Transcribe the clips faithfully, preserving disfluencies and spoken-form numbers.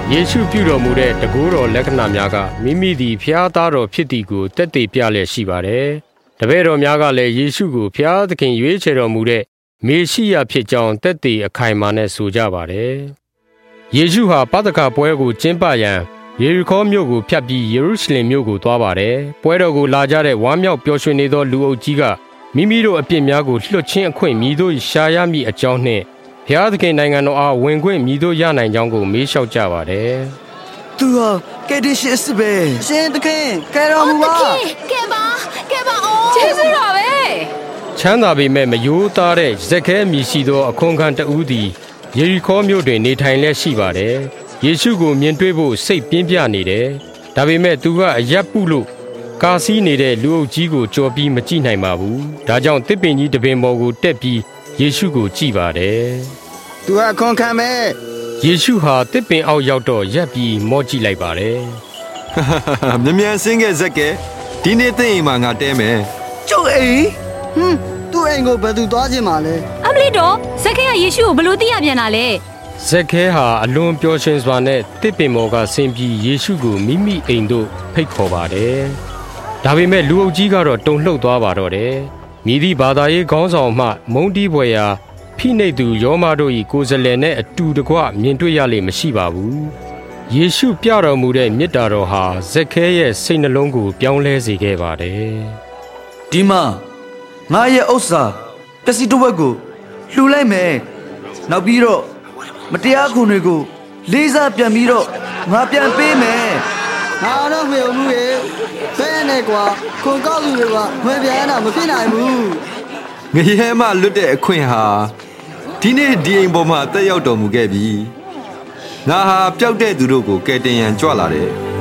ယေရှုပြုတော်မူတဲ့တကူတော်လက္ခဏာများကမိမိသည်ဖျားသားတော်ဖြစ်သည်ကိုတက်တည်ပြလျက်ရှိပါတယ်။တပည့်တော်များကလည်းယေရှုကိုဖျားသခင်ရွေးချယ်တော်မူတဲ့မေရှိယဖြစ်ကြောင်းတက်တည်အခိုင်အမာနဲ့ဆိုကြပါတယ်။ယေရှုဟာပသခပွဲကိုကျင်းပရန်ယေရီခေါမြို့ကိုဖြတ်ပြီးယေရုရှလင်မြို့ကိုသွားပါတယ်။ပွဲတော်ကိုလာကြတဲ့ဝမ်းမြောက်ပျော်ရွှင်နေသောလူအုပ်ကြီးကမိမိတို့အပြစ်များကိုလွှတ်ခြင်းအခွင့်မြည်တို့ရှာရမည့်အကြောင်းနှင့်ဘုရားသခင်နိုင်ငံတော်အားဝင်ခွင့်မြည်တို့ရနိုင်ကြောင်းကိုမေးလျှောက်ကြပါတယ်။သူဟာကယ်တင်ရှင်အစ်ပဲရှင်သခင်ကယ်တော်မူပါကယ်ပါကယ်ပါအော်ကျေးဇူးတော်ပဲချမ်းသာပေမဲ့မယိုးသားတဲ့ဇက်ခဲမြည်ရှိသောအခွန်ခံတဦးသည်ယေရီခေါမြို့တွင်နေထိုင်လျက်ရှိပါတယ်။ယေရှုကိုမြင်တွေ့ဖို့စိတ်ပြင်းပြနေတယ်။ဒါပေမဲ့သူကအရက်ပုလို့ကာစီးနေတဲ့လူအုပ်ကြီးကိုကြော်ပြီးမကြည့်နိုင်ပါဘူး။ဒါကြောင့်တစ်ပင်ကြီးတပင်ပေါ်ကိုတက်ပြီးယေရှုကိုကြည့်ပါတယ်။သူဟာခွန်ခံမဲ့ယေရှုဟာတစ်ပင်အောက်ရောက်တော့ရက်ပြီးမော့ကြည့်လိုက်ပါတယ်။မြ мян စင်းခဲ့ဇက်ကဲဒီနေ့သိရင်မှငါတဲမယ်။ကျုပ်အိမ်ဟွန်းသူ့အိမ်ကိုဘယ်သူသွားခြင်းမလဲ။အမလီတော့ဇက်ခဲကယေရှုကိုဘယ်လိုသိရပြန်တာလဲ။ဇက်ခဲဟာအလွန်ပျော်ရွှင်စွာနဲ့တစ်ပင်ပေါ်ကဆင်းပြီးယေရှုကိုမိမိအိမ်သို့ဖိတ်ခေါ်ပါတယ်။ဒါပေမဲ့လူအုပ်ကြီးကတော့တုန်လှုပ်သွားပါတော့တယ်။မြည်သည့်ဘာသာရေးခေါင်းဆောင်မှမုန်းတီးဖွယ်ရာဖိနှိပ်သူယောမတို့၏ကိုယ်စားလှယ်နဲ့အတူတကွမြင်တွေ့ရလိမ့်မရှိပါဘူး။ယေရှုပြတော်မူတဲ့မေတ္တာတော်ဟာဇက်ခဲရဲ့စိတ်နှလုံးကိုပြောင်းလဲစေခဲ့ပါတယ်။ဒီမှာငါရဲ့ဥစ္စာပစ္စည်းတစ်ဝက်ကိုလှူလိုက်မယ်။နောက်ပြီးတော့မတရားခွန်တွေကိုလေးစားပြန်ပြီးတော့ငါပြန်ပေးမယ်။ငါတော့မယုံဘူးရဲ့။ဘယ်နဲ့ကွာခွန်ကောက်လူတွေကဝင်ပြန်တာမဖြစ်နိုင်ဘူး။ငရဲမလွတ်တဲ့အခွင့်ဟာဒီနေ့ဒီအိမ်ပေါ်မှာတက်ရောက်တော်မူခဲ့ပြီ။ငါဟာပျောက်တဲ့သူတို့ကိုကယ်တင်ရန်ကြွလာတယ်။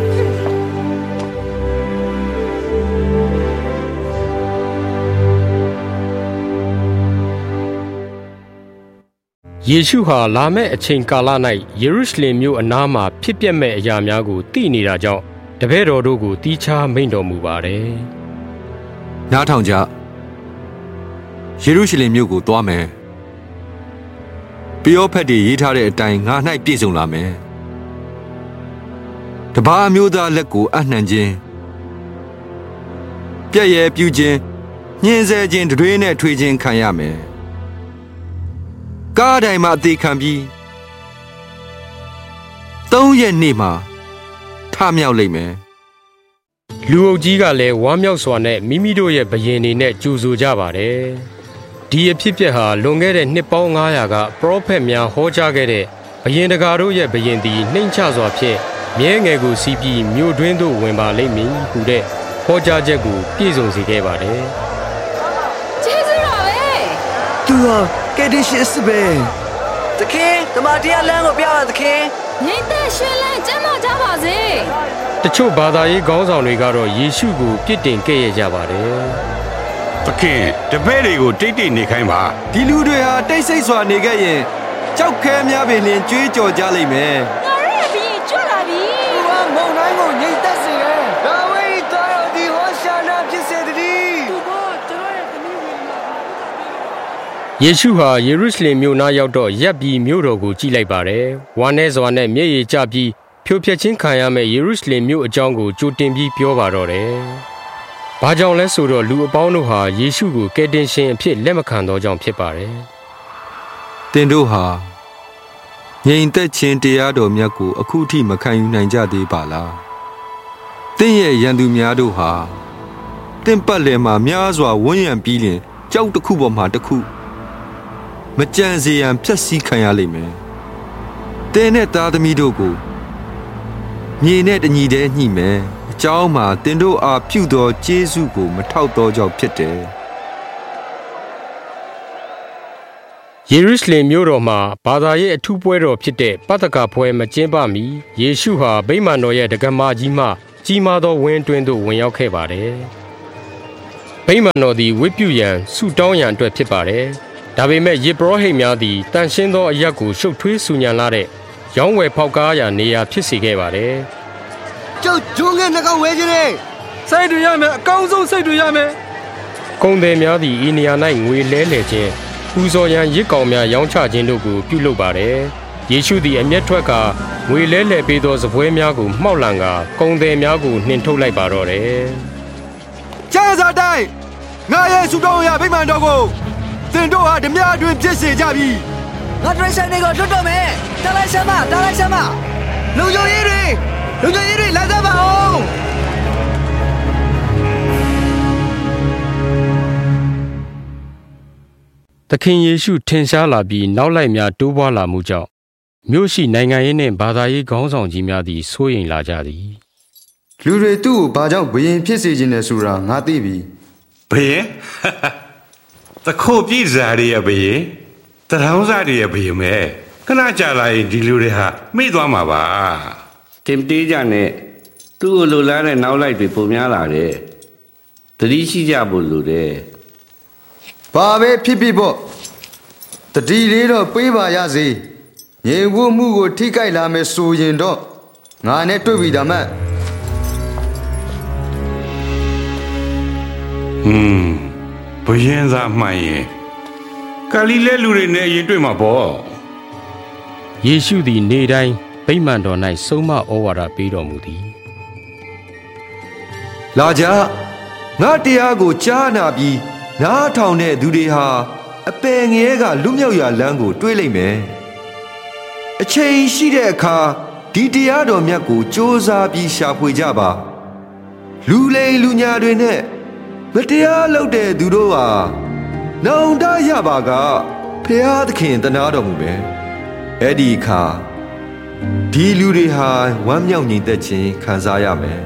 ယေရှုဟာလာမယ့်အချိန်ကာလ၌ယေရုရှလင်မြို့အနားမှာဖြစ်ပျက်မဲ့အရာများကိုသိနေတာကြောင့်တပည့်တော်တို့ကိုတီးခြားမိန့်တော်မူပါတယ်။နားထောင်ကြ။ယေရုရှလင်မြို့ကိုသွားမယ်။ပယောဖက်တွေရေးထားတဲ့အတိုင်းငါ၌ပြည့်စုံလာမယ်။တပါးမျိုးသားလက်ကိုအနှံခြင်းပြည့်ရဲ့ပြုခြင်းညှင်းဆဲခြင်းတွေနဲ့ထွေးခြင်းခံရမယ်။ကားတိုင်းမှာအသေးခံပြီးသုံးရက်နေ့မှာထမြောက်လိမ့်မယ်။လူအုပ်ကြီးကလည်းဝမ်းမြောက်စွာနဲ့မိမိတို့ရဲ့ဘယင်တွေနဲ့ကြိုဆိုကြပါတယ်။ဒီအဖြစ်အပျက်ဟာလွန်ခဲ့တဲ့နှစ်ပေါင်းငါးရာကပရောဖက်များဟောကြားခဲ့တဲ့ဘယင်တကာတို့ရဲ့ဘယင်သည်နှိမ့်ချစွာဖြင့်မြဲငယ်ကိုစီးပြီးမြို့တွင်းသို့ဝင်ပါလိမ့်မည်ဟုတဲ့ဟောကြားချက်ကိုပြည့်စုံစေခဲ့ပါတယ်။ကျေးဇူးတော်ပဲ။သူဟာကယ်တင်ရှင်အစ်ပဲ။သခင်တမန်တရားလမ်းကိုပြပါသခင်။ငြိမ်သက်ရွှင်လန်းကျမ်းမာကြပါစေ။တချို့ဘာသာရေးခေါင်းဆောင်တွေကတော့ယေရှုကိုပြစ်တင်ခဲ့ရကြပါတယ်။သခင်တပည့်တွေကိုတိတ်တိတ်နေခိုင်းပါ။ဒီလူတွေဟာတိတ်ဆိတ်စွာနေခဲ့ရင်ကြောက်ခဲများပင်လျှင်ကြွေးကြော်ကြလိမ့်မယ်။ငါရဲ့ဘီကြွလာပြီ။သူကမုန်တိုင်းကိုငြိမ်သက်စေတယ်။ဒါဝိဒ်သားတော်ဒီဟောရှာနာဖြစ်စေတည်း။သူကကျွန်တော်ရဲ့သမီးဝင်လာ။ယေရှုဟာယေရုရှလင်မြို့နားရောက်တော့ရပ်ပြီးမြို့တော်ကိုကြည့်လိုက်ပါတယ်။ဝမ်းနည်းစွာနဲ့မျက်ရည်ကျပြီးဖြိုဖျက်ခြင်းခံရမယ့်ယေရုရှလင်မြို့အကြောင်းကိုကြိုတင်ပြီးပြောပါတော့တယ်။ဘာကြောင့်လဲဆိုတော့လူအပေါင်းတို့ဟာယေရှုကိုကယ်တင်ရှင်အဖြစ်လက်မခံသောကြောင့်ဖြစ်ပါတယ်။သင်တို့ဟာငြိမ်သက်ခြင်းတရားတော်မြတ်ကိုအခုထိမခံယူနိုင်ကြသေးပါလား။သင်ရဲ့ရန်သူများတို့ဟာသင်ပတ်လည်မှာများစွာဝန်းရံပြီးလျှင်ကြောက်တစ်ခုပေါ်မှာတစ်ခုမကြံစေရန်ဖျက်ဆီးခံရလိမ့်မယ်။သင်နဲ့သားသမီးတို့ကိုမြေနဲ့တညီတည်းညှိမယ်။အကြောင်းမှာသင်တို့အားပြုသောကျေးဇူးကိုမထောက်သောကြောင့်ဖြစ်တယ်။ယေရုရှလင်မြို့တော်မှာဘာသာရေးအထူးပွဲတော်ဖြစ်တဲ့ပသခပွဲမကျင်းပမီယေရှုဟာဗိမာန်တော်ရဲ့တက္ကမကြီးမှကြီးမားသောဝင်းတွင်သို့ဝင်ရောက်ခဲ့ပါတယ်။ဗိမာန်တော်သည်ဝတ်ပြုရန်ဆုတောင်းရန်အတွက်ဖြစ်ပါတယ်။ဒါပေမဲ့ယေဘရဟိတ်များသည်တန်ရှင်းသောအရက်ကိုရှုပ်ထွေးဆူညံလာတဲ့ရောင်းဝယ်ဖောက်ကားရာနေရာဖြစ်စေခဲ့ပါတယ်။ကျုပ်ဂျုံငယ်နှကောင်ဝဲခြင်းနဲ့စိတ်တွေရမယ်အကောင်းဆုံးစိတ်တွေရမယ်။ကုန်သည်များသည်ဤနေရာ၌ငွေလဲလှယ်ခြင်းပူဇော်ရန်ရစ်ကောင်များရောင်းချခြင်းတို့ကိုပြုလုပ်ပါတယ်။ယေရှုသည်အမျက်ထွက်ကငွေလဲလှယ်ပေးသောစပွဲများကိုမှောက်လန်ကကုန်သည်များကိုနှင်ထုတ်လိုက်ပါတော့တယ်ကျန်စာတိုင်းငါရဲ့စုတော်ရဗိမာန်တော်ကိုသင်တို့ဟာဓမြအတွင်ပြစ်စေကြပြီငါဒရိုက်ဆန်တွေကိုလွတ်တော့မယ်တာလိုက်ဆမ်းမတာလိုက်ဆမ်းမလူညိုရေးတွေလူညိုရေးတွေလာကြပါအောင်သခင်ယေရှုထင်ရှားလာပြီးနောက်လိုက်များတိုးပွားလာမှုကြောင့်မြို့ရှိနိုင်ငံရေးနှင့်ဘာသာရေးခေါင်းဆောင်ကြီးများသည်စိုးရိမ်လာကြသည်လူတွေသူ့ကိုဘာကြောင့်ဘယင်ဖြစ်စေခြင်းလဲဆိုတာငါသိပြီဘယင်တခိုးပြည်စားရရဲ့ဘယင်တထောင်းစားရရဲ့ဘယင်မဲခဏကြာလာရင်ဒီလူတွေဟာမိသွားမှာပါတင်တေးကြနဲ့သူ့ကိုလိုလားတဲ့နောက်လိုက်တွေပုံများလာတယ်တတိရှိကြဖို့လိုတယ်ဘာပဲဖြစ်ဖြစ်ပေါ့တတိလေးတော့ပေးပါရစေရေဝမှုကိုထိကြိုက်လာမယ်ဆိုရင်တော့ငါနဲ့တွေ့ပြီဒါမှဟွန်းဘယင်သားမှန်ရင်ဂါလိလဲလူတွေနဲ့ရင်တွေ့မှာပေါ့ယေရှုသည်နေ့တိုင်းဗိမာန်တော်၌ဆုံးမဩဝါဒပေးတော်မူသည်လာကြငါတရားကိုကြားနာပြီးနားထောင်တဲ့သူတွေဟာအပယ်ငရဲကလွတ်မြောက်ရာလမ်းကိုတွေးလိုက်မယ်အချိန်ရှိတဲ့အခါဒီတရားတော်မြတ်ကိုစ조사ပြီးရှာဖွေကြပါလူလိမ်လူညာတွေနဲ့မတရားလုပ်တဲ့သူတို့ဟာနောင်တရပါကဖျားသခင်တနာတော်မူမယ်အဲ့ဒီအခါဒီလူတွေဟာဝမ်းမြောက်ညီသက်ခြင်းခံစားရမယ်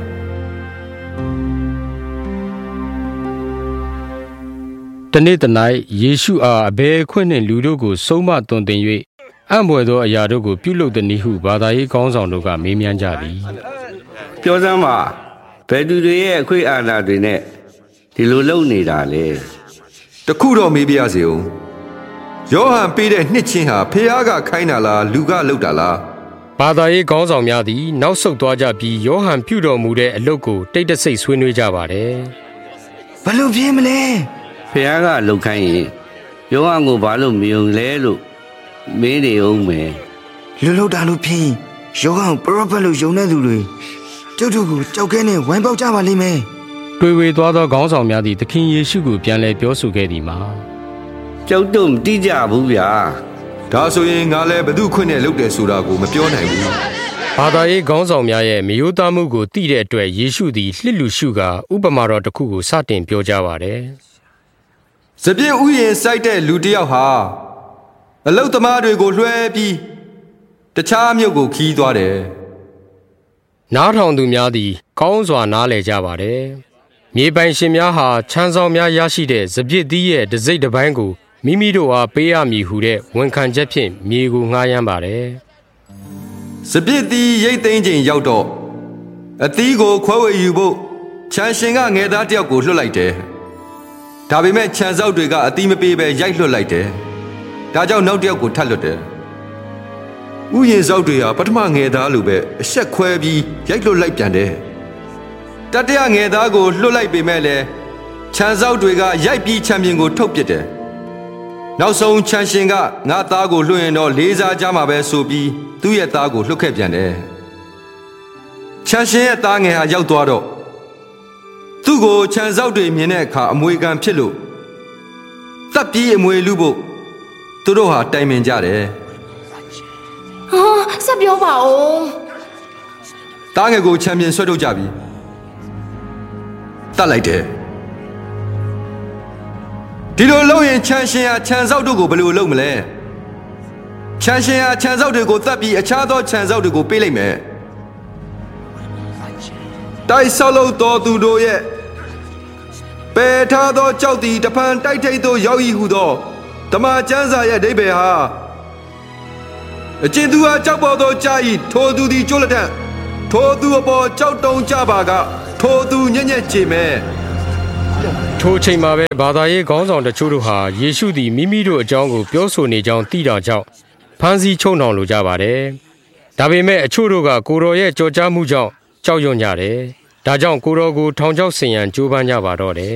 တနေ့တနေ့ယေရှုအားအဘယ်ခွင့်နှင့်လူတို့ကိုဆုံးမသွန်သင်၍အံ့ဘွယ်သောအရာတို့ကိုပြုလုပ်သည်နည်းဟုဘာသာရေးခေါင်းဆောင်တို့ကမေးမြန်းကြသည်ပြောစမ်းပါဘယ်သူတွေရဲ့အခွင့်အာဏာတွေနဲ့ဒီလိုလုပ်နေတာလဲတခုတော့မေးပြရစီဦးယောဟန်ပေးတဲ့နှစ်ချင်းဟာဖះကခိုင်းတာလားလူကလုပ်တာလားဘာသာရေးခေါင်းဆောင်များသည်နောက်ဆုတ်သွားကြပြီးယောဟန်ပြုတော်မူတဲ့အလုပ်ကိုတိတ်တဆိတ်ဆွေးနွေးကြပါတယ်ဘယ်လိုပြင်းမလဲဖះကလှုပ်ခိုင်းရင်ယောဟန်ကိုဘာလို့မယုံလဲလို့မင်းနေအောင်မယ်လူလောက်တာလို့ဖြင်းယောဟန်ပရောဖက်လို့ယုံတဲ့သူတွေကျုပ်တို့ကိုကြောက်ခဲနဲ့ဝိုင်းပေါက်ကြပါလိမ့်မယ်တွေ့ဝေသွားသောခေါင်းဆောင်များသည်သခင်ယေရှုကိုပြန်လည်ပြောဆိုခဲ့သည်မှာကျုပ်တို့မတိကြဘူးဗျာဒါဆိုရင်ငါလည်းဘသူခွင့်နဲ့လုပ်တယ်ဆိုတာကိုမပြောနိုင်ဘူးဘာသာရေးခေါင်းဆောင်များရဲ့မယိုးသားမှုကိုသိတဲ့အတွက်ယေရှုသည်လှစ်လူရှုကာဥပမာတော်တစ်ခုကိုစတင်ပြောကြားပါတယ်စပြည့်ဥယျာဉ်စိုက်တဲ့လူတစ်ယောက်ဟာအလုတ်သမားတွေကိုလွှဲပြီးတခြားမြို့ကိုခီးသွားတယ်နားထောင်သူများသည်ကောင်းစွာနားလည်ကြပါတယ်မြေပိုင်ရှင်များဟာချမ်းဆောင်များရရှိတဲ့စပြည့်သီးရဲ့တစိမ့်တစ်ပိုင်းကိုမိမိတို့အားပေးရမည်ဟုတဲ့ဝန်ခံချက်ဖြင့်မြေကိုငှားရမ်းပါတယ်စပြည့်သီးရိတ်သိမ်းချိန်ရောက်တော့အသီးကိုခွဲဝေယူဖို့ချမ်းရှင်ကငယ်သားတစ်ယောက်ကိုလွှတ်လိုက်တယ်ဒါပေမဲ့ခြံစောက်တွေကအသီးမပေးဘဲရိုက်လွှတ်လိုက်တယ်ဒါကြောင့်နောက်တစ်ယောက်ကိုထပ်လွှတ်တယ်ဥယျာဉ်စောက်တွေဟာပထမငယ်သားလိုပဲအဆက်ခွဲပြီးရိုက်လွှတ်လိုက်ပြန်တယ်တတိယငယ်သားကိုလွှတ်လိုက်ပေမဲ့လည်းခြံစောက်တွေကရိုက်ပြီးချန်ပီယံကိုထုတ်ပစ်တယ်နောက်ဆုံးချန်ရှင်ကငါသားကိုလွှတ်ရင်တော့လေးစားကြမှာပဲဆိုပြီးသူ့ရဲ့သားကိုလွှတ်ခဲ့ပြန်တယ်ချန်ရှင်ရဲ့သားငယ်ဟာရောက်သွားတော့သူ့ကိုခြံစောက်တွေမြင်တဲ့အခါအမွေခံဖြစ်လို့တပ်ပြီးအမွေလူဖို့သူတို့ဟာတိုင်ပင်ကြတယ်ဟာဆက်ပြောပါဦးတားငယ်ကိုချန်ပီယံဆွဲထုတ်ကြပြီတတ်လိုက်တယ်ဒီလိုလုပ်ရင်ချန်ရှင်ဟာခြံစောက်တို့ကိုဘယ်လိုလုပ်မလဲခြံရှင်ဟာခြံစောက်တွေကိုတတ်ပြီးအခြားသောခြံစောက်တွေကိုပေးလိုက်မယ်တိုက်ဆောက်လို့တော်သူတို့ရဲ့ပယ်ထားသောကြောက်သည်တဖန်တိုက်ထိတ်သို့ရောက်၏ဟုသောဓမ္မကျမ်းစာရဲ့အဓိပ္ပာယ်ဟာအကျဉ်သူဟာကြောက်ပေါ်သောကြာ၏ထိုသူသည်ကျိုးလက်ထက်ထိုသူအပေါ်ကြောက်တုံကြပါကထိုသူညံ့ညက်ကြည်မဲ့ထိုချိန်မှာပဲဘာသာရေးခေါင်းဆောင်တချို့တို့ဟာယေရှုသည်မိမိတို့အကြောင်းကိုပြောဆိုနေကြောင်းသိတာကြောင့်ဖမ်းဆီးချုပ်နှောင်လိုကြပါတယ်ဒါပေမဲ့အချို့တို့ကကိုတော်ရဲ့ကြော်ကြားမှုကြောင့်ကြောက်ရွံ့ကြတယ်ဒါကြောင့်ကိုတော်ကိုထောင်ချောက်ဆင်ရန်ကြိုးပမ်းကြပါတော့တယ်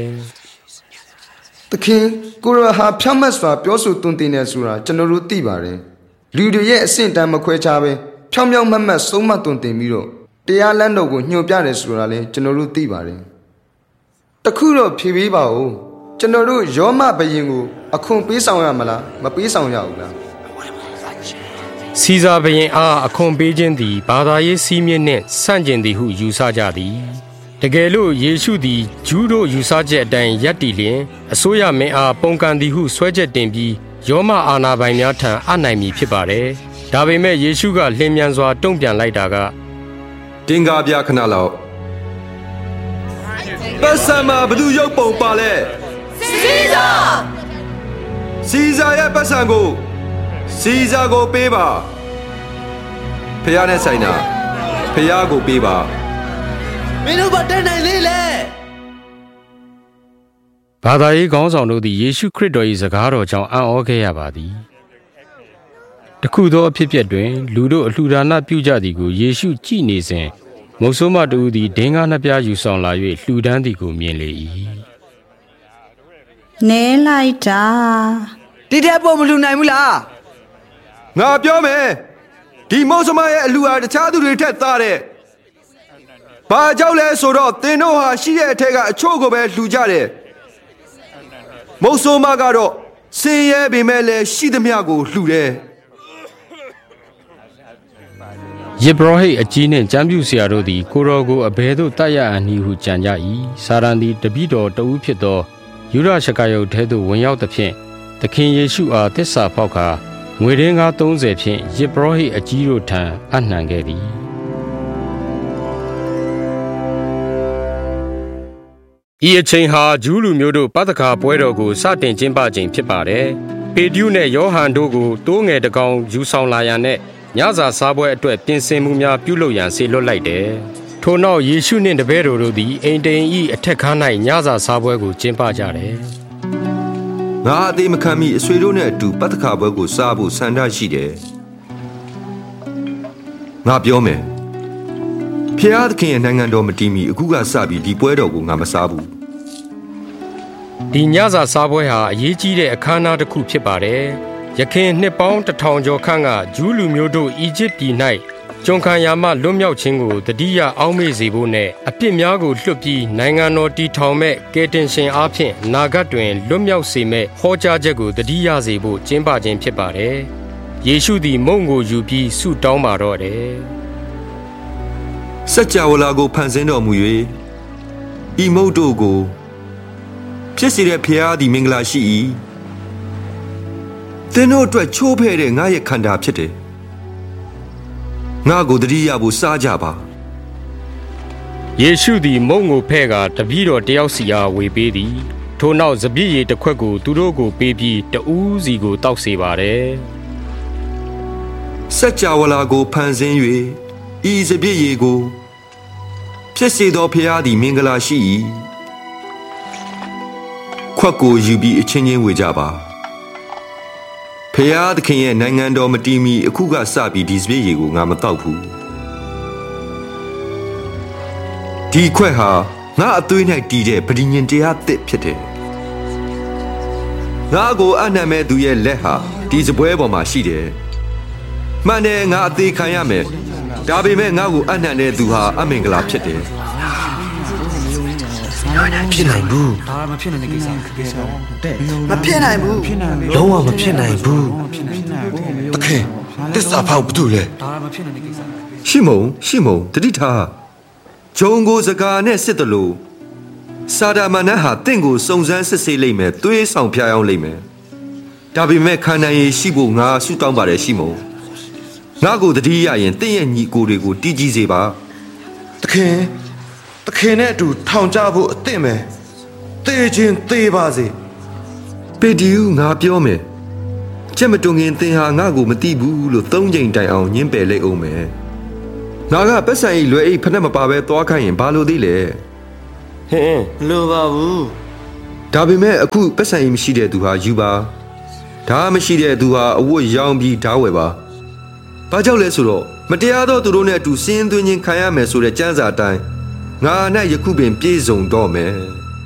သခင်ကိုရဟာဖြတ်မတ်စွာပြောဆိုသွန်သင်နေဆိုတာကျွန်တော်တို့သိပါတယ်လူတွေရဲ့အဆင့်တန်းမခွဲခြားပဲဖြောင်းဖြောင်းမတ်မတ်ဆုံးမသွန်သင်ပြီးတော့တရားလမ်းတော်ကိုညွှန်ပြတယ်ဆိုတာလည်းကျွန်တော်တို့သိပါတယ်တခုတော့ဖြေပေးပါဦးကျွန်တော်တို့ယောမဘယင်ကိုအခွန်ပေးဆောင်ရမလားမပေးဆောင်ရဘူးလားစီဇာဘယင်အားအခွန်ပေးခြင်းသည်ဘာသာရေးစည်းမျဉ်းနှင့်ဆန့်ကျင်သည်ဟုယူဆကြသည်တကယ်လို့ယေရှုသည်ဂျူးတို့ယူဆချက်အတိုင်းယက်တီလျင်အစိုးရမင်းအားပုံကန်သည်ဟုဆွဲချက်တင်ပြီးယောမအာနာပိုင်များထံအနိုင်မည်ဖြစ်ပါတယ်ဒါပေမဲ့ယေရှုကလင်းမြန်စွာတုံ့ပြန်လိုက်တာကတင်ကားပြခဏလောက်ပတ်စံမှာဘသူရုပ်ပုံပါလဲစီဇာစီဇာရဲ့ပတ်စံကိုစီဇာကိုပေးပါဖျားနဲ့ဆိုင်တာဖျားကိုပေးပါမင်းတို့ဘာတက်နိုင်လေလဲဘာသာရေးခေါင်းဆောင်တို့သည်ယေရှုခရစ်တော်၏စကားတော်ကြောင့်အံ့ဩခဲ့ရပါသည်တခုသောအဖြစ်အပျက်တွင်လူတို့အလှူဒါနပြုကြသည်ကိုယေရှုကြည့်နေစဉ်မုတ်ဆိုးမတူသည်ဒင်းကားနှစ်ပြားယူဆောင်လာ၍လှူဒန်းသည်ကိုမြင်လေ၏နဲလိုက်တာဒီတဲ့ပုံမလှူနိုင်ဘူးလားငါပြောမယ်ဒီမုတ်ဆိုးမရဲ့အလှူဟာတခြားသူတွေထက်သားတဲ့ဘာကြောင့်လဲဆိုတော့သင်တို့ဟာရှိတဲ့အထက်ကအချို့ကိုပဲလှူကြတယ်မုတ်ဆိုးမကတော့စင်ရဲပေမဲ့လည်းရှိသမျှကိုလှူတယ်ယေဘရဟိတ်အကြီးနှင့်ကျမ်းပြုဆရာတို့သည်ကိုရောကိုအဘဲသို့တတ်ရအန်ဟုကြံကြ၏စာရန်သည်တပည့်တော်တဦးဖြစ်သောယူဒရှကာယုတ်ထဲသို့ဝင်ရောက်သဖြင့်သခင်ယေရှုအားသစ္စာဖောက်ကာငွေရင်းကားသုံးဆယ်ဖြင့်ယေဘရဟိတ်အကြီးတို့ထံအနှံခဲ့သည်ဤအချိန်ဟာဂျူးလူမျိုးတို့ပသခါပွဲတော်ကိုစတင်ကျင်းပခြင်းဖြစ်ပါတယ်ပေတရုနှင့်ယောဟန်တို့ကိုတိုးငယ်တကောင်ယူဆောင်လာရန်နဲ့ညစာစားပွဲအတွက်ပြင်ဆင်မှုများပြုလုပ်ရန်ဆေလွတ်လိုက်တယ်။ထို့နောက်ယေရှုနှင့်တပည့်တော်တို့သည်အိမ်တိန်၏အထက်ခန်း၌ညစာစားပွဲကိုကျင်းပကြတယ်။ငါအသေးမခံမီအဆွေတို့နဲ့အတူပတ္တခါပွဲကိုစားဖို့ဆန္ဒရှိတယ်။ငါပြောမယ်။ဖျားသခင်ရဲ့နိုင်ငံတော်မတည်မီအခုကစပြီးဒီပွဲတော်ကိုငါမစားဘူး။ဒီညစာစားပွဲဟာအရေးကြီးတဲ့အခမ်းအနားတစ်ခုဖြစ်ပါတယ်။ယခင်နှစ်ပေါင်းတစ်ထောင်ကျော်ခန့်ကဂျူးလူမျိုးတို့အီဂျစ်ပြည်၌ကျွန်ခံရမှလွတ်မြောက်ခြင်းကိုတတိယအောက်မေ့စေဖို့နဲ့အပြစ်များကိုလွှတ်ပြီးနိုင်ငံတော်တည်ထောင်မဲ့ကယ်တင်ရှင်အားဖြင့်နာဂတ်တွင်လွတ်မြောက်စေမဲ့ဟောကြားချက်ကိုတတိယစေဖို့ကျင်းပခြင်းဖြစ်ပါတယ်။ယေရှုသည်မုန့်ကိုယူပြီးဆုတောင်းပါတော့တယ်။စัจ java လာကိုဖန်ဆင်းတော်မူ၍ဤမုန့်တို့ကိုဖြစ်စေတဲ့ဖျားသည်မင်္ဂလာရှိ၏သင်တို့အတွက်ချိုးဖဲ့တဲ့ငါရဲ့ခန္ဓာဖြစ်တယ်ငါကိုတတိယဖို့စားကြပါယေရှုသည်မုန့်ကိုဖဲ့ကာတပည့်တော်တယောက်စီအားဝေပေးသည်ထို့နောက်စပျစ်ရည်တစ်ခွက်ကိုသူတို့ကိုပေးပြီးတဦးစီကိုတောက်စေပါတယ်စัจ java လာကိုဖန်ဆင်း၍ဤစပျစ်ရည်ကိုဖြစ်စေသောဖျားသည်မင်္ဂလာရှိ၏ခွက်ကိုယူပြီးအချင်းချင်းဝေကြပါဖျားသခင်ရဲ့နိုင်ငံတော်မတည်မီအခုကစပြီးဒီစပျစ်ရည်ကိုငါမတောက်ဘူးဒီခွက်ဟာငါအသွေး၌တည်တဲ့ပဋိညာဉ်တရားသစ်ဖြစ်တယ်ငါကိုအနှံမဲ့သူရဲ့လက်ဟာဒီစပွဲပေါ်မှာရှိတယ်မှန်တယ်ငါအသေးခံရမယ်ဒါပေမဲ့ငါကိုအနှံတဲ့သူဟာအမင်္ဂလာဖြစ်တယ်ဖြစ်နိုင်ဘူးဒါမဖြစ်နိုင်တဲ့ကိစ္စကိစ္စတဲ့မဖြစ်နိုင်ဘူးလုံးဝမဖြစ်နိုင်ဘူးတခင်တစ္ဆာဖောက်ဘာလို့လဲဒါမဖြစ်နိုင်တဲ့ကိစ္စရှိမုံရှိမုံတတိထားဂျုံကိုစကားနဲ့စစ်တယ်လို့စာဒမနတ်ဟာတင့်ကိုစုံစမ်းစစ်ဆေးလိမ့်မယ်သွေးဆောင်ဖျားအောင်လိမ့်မယ်ဒါပေမဲ့ခန္ဓာရည်ရှိဖို့ငါဆုတောင်းပါတယ်ရှိမုံငါကိုတတိယရင်တင့်ရဲ့ညီကိုတွေကိုတီးကြည့်စေပါတခင်တခင်နဲ့အတူထောင်ကြဖို့အသင့်မယ်သေခြင်းသေပါစေပေဒီယူငါပြောမယ်ကျက်မတုံငင်သင်ဟာငါကိုမသိဘူးလို့သုံးချိန်တိုင်အောင်ညှင်းပယ်လိုက်အောင်မယ်ငါကပတ်စံကြီးလွယ်အိတ်ဖက်နဲ့မပါပဲသွားခိုင်းရင်ဘာလို့သေးလဲဟင်းမလိုပါဘူးဒါပေမဲ့အခုပတ်စံကြီးမရှိတဲ့သူဟာယူပါဒါမရှိတဲ့သူဟာအဝတ်ရောင်းပြီးဓာဝယ်ပါဘာကြောင့်လဲဆိုတော့မတရားသောသူတို့နဲ့အတူစင်းသွင်းခြင်းခံရမယ်ဆိုတဲ့ကျမ်းစာအတိုင်းငါ၌ယခုပင်ပြည့်စုံတော့မယ်